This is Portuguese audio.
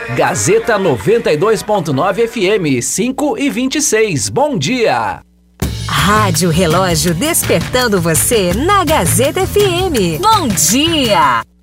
Gazeta 92.9 FM, 5h26. Bom dia. Rádio Relógio despertando você na Gazeta FM. Bom dia.